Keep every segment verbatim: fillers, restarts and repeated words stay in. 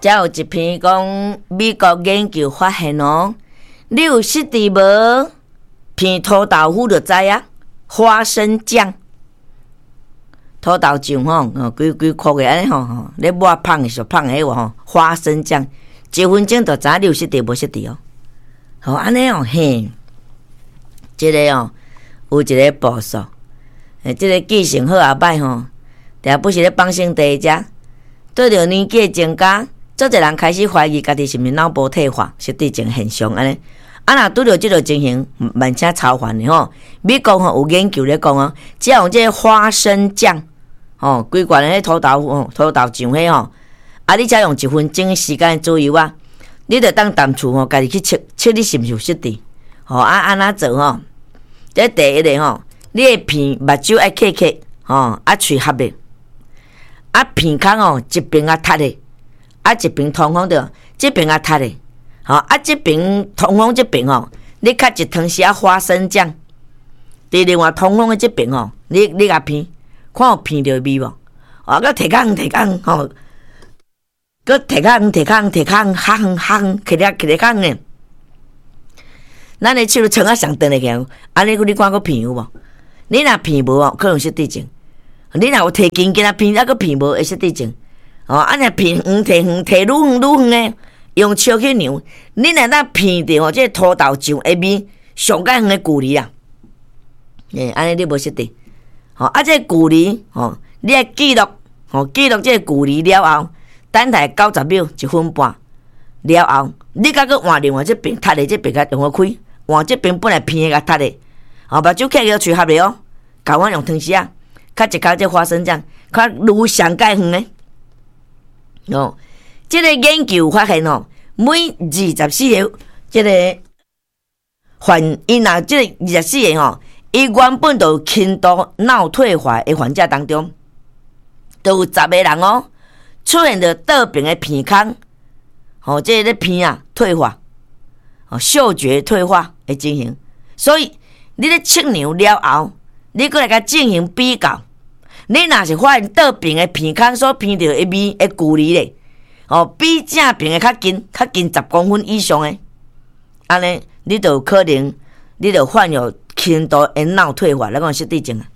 才有一篇讲美国研究发现哦，你有识字无？片土豆腐就知啊，花生酱。土豆酱吼，哦，几几块个安尼吼吼，你抹芳的时候芳的迄个吼，花生酱，一分钟就知你有识字无识字哦。吼，安尼哦嘿，即、这个哦有一个步数，诶，即、这个记性好也歹吼，定不是咧放心地食，对着年纪增加，做侪人开始怀疑家己是毋是脑部退化、识字症现象安尼。啊，若拄着即个情形，万请超凡的吼。美国吼有研究咧讲哦，只要用即个花生酱，吼，规罐的迄土豆腐、土豆酱迄吼，啊，你只用一分钟的时间左右啊，你着当淡厝吼，家己去测测你是毋是有识字，吼啊安怎做吼？这第一个吼，你的鼻目睭爱刻刻，吼啊喙合咧，啊鼻孔哦一边啊塌咧，啊一边通风着，这边啊塌咧。吼啊！这边通风这边吼，你较一汤匙啊花生酱。伫另外通风的这边吼，你你甲片，看有片着味无？啊，佮摕空摕空吼，佮摕空摕空摕空，哈哼哈哼，摕咧摕咧空呢。咱的手撑啊上长咧去，安尼你看佮片有无？你若片无哦，可能识字症。你若有摕筋筋啊片，啊佮片无会识字症。哦，啊若片远摕远，摕愈远愈远诶。用手去量，你若当片着吼，即土豆酱下面上较远的距离啊，诶，安尼你无识字，吼啊，即距离吼，你爱记录，吼记录即距离了后，等待九十秒一分半了后，你甲佮换另外即边塌的即边甲用开，换即边本来片的甲塌的，吼目睭刻个喙合咧哦，共阮用汤匙啊，较一口即花生酱，较愈上介远的，哦。即个研究发现哦，每二十四个即个患因啊，即个二十四个吼，伊原本就有轻度脑退化的患者当中，都有十个人哦，出现着倒边的鼻孔，吼、哦，即个咧鼻啊退化，哦，嗅觉退化的情形。所以你咧测量了后，你过来甲进行比较，你若是发现倒边的鼻孔所鼻着的味的距离咧。哦，比正边的较近，较近十公分以上的，安尼你就有可能，你就患有轻度的脑退化，咱讲识字症啊。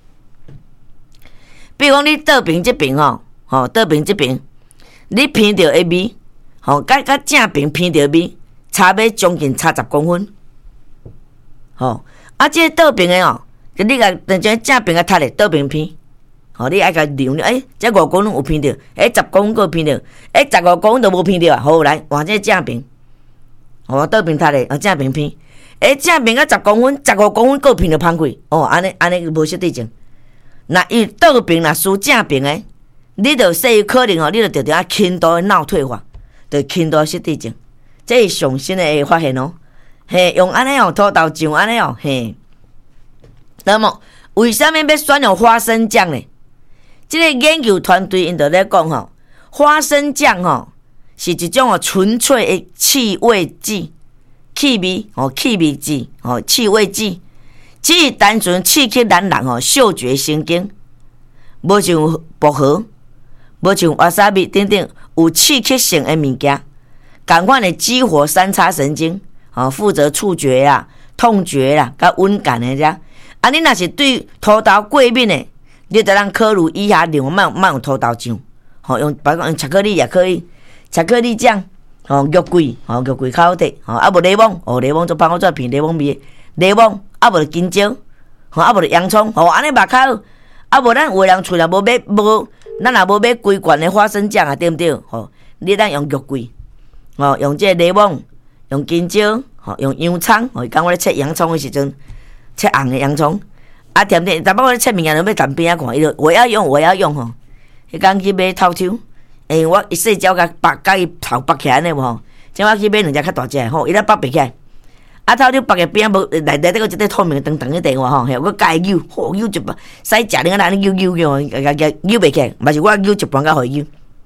比如讲你倒边这边吼，吼倒边这边，你偏着的味，吼，甲甲正边偏着味，差要将近差十公分。吼，啊，这倒边的哦，你甲等阵正边个塌咧，倒边偏。吼，你爱甲量量，诶，这五公分有偏着，诶，十公分有偏着，诶，十五公分都无偏着啊。好，来换这正边，吼，倒边塌咧，啊，正边偏，诶，正边甲十公分、十五公分够偏着芳开，哦，安尼安尼无识字症。那伊倒边若输正边诶，你着说有可能哦，你着得着啊轻度的脑退化，着轻度识字症，这是上新诶发现哦。嘿，用安尼哦，土豆酱安尼哦，嘿。那么，为什么要选用花生酱呢？这个研究团队因就咧讲吼，花生酱吼是一种哦纯粹的气味剂，气味哦气味剂哦气味剂，只是单纯刺激咱人哦嗅觉神经，无像薄荷，无像瓦萨比等等有刺激性的物件，同款的激活三叉神经，哦负责触觉啦、痛觉啦、甲温感的遮。啊，你若是对土豆过敏的。你得让考虑以下另外卖卖用土豆酱，吼用包括用巧克力也可以，巧克力酱，吼肉桂，吼肉桂较好摕，吼啊无柠檬，哦柠檬做帮我做片柠檬味，柠檬啊无就金蕉，吼啊无就洋葱，吼安尼嘛较好，啊无咱有的人厝内无买无，咱也无买规罐的花生酱啊，对毋对？吼，你咱用肉桂，吼用这柠檬，用金蕉，吼用洋葱，吼讲我咧切洋葱的时阵，切红的洋葱。啊，甜甜，但不过切物件都要站边仔看，伊就我要用，我要用吼。迄工去买透抽，诶，我一细鸟甲拔，甲伊头拔起来呢无吼。即我去买两只较大只吼，伊咧拔袂起来。啊，透抽拔个边无内内底个一块透明长长的电话吼，嘿，我甲伊扭，吼扭一半，使食恁个哪里扭扭扭，个个扭袂起来，嘛是我扭一半甲互伊扭。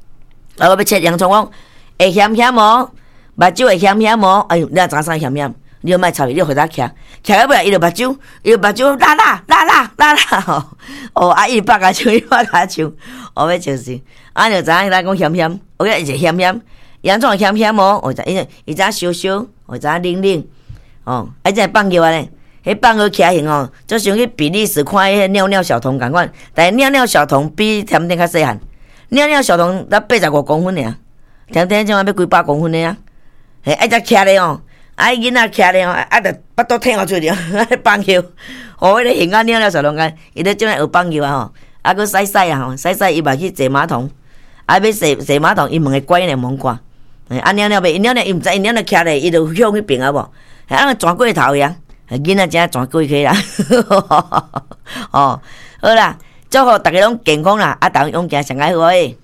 啊，我要切洋葱，讲会咸咸无？目睭会咸咸无？哎呦，你若知影啥咸咸？ 你莫吵伊，你互他徛，徛到尾来伊就目睭，伊就目睭拉拉拉拉拉拉吼，哦，啊伊百甲唱，伊百甲唱，哦要笑死，啊就知影咱讲险险，我讲伊就险险，伊安怎险险哦？我知伊伊知影烧烧，我知影冷冷，哦，啊只放尿咧，迄放尿徛型哦，就像去比利时看迄尿尿小童共款，但是尿尿小童比甜甜较细汉，尿尿小童才八十五公分尔，甜甜怎啊要几百公分的啊？嘿，啊只徛咧哦。啊！囡仔徛咧吼，啊，着巴肚挺我出去，啊，放尿，哦，迄个形啊，尿尿小童间，伊咧即摆学放尿啊吼，啊，佮洗洗啊吼，洗洗伊嘛去坐马桶，啊，要坐坐马桶，伊问个乖咧门关，啊，尿尿袂，伊尿尿伊毋知，伊尿尿徛咧，伊就向迄边啊无，啊，转过头呀，囡仔真转过去啦，哦，好啦，祝福大家拢健康啦，啊，大家勇行上解好诶。